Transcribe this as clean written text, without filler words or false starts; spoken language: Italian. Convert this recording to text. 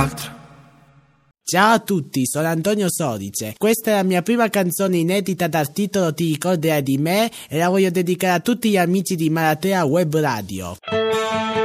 altro. Ciao a tutti, sono Antonio Sodice. Questa è la mia prima canzone inedita dal titolo Ti ricorderai di me e la voglio dedicare a tutti gli amici di Maratea Web Radio.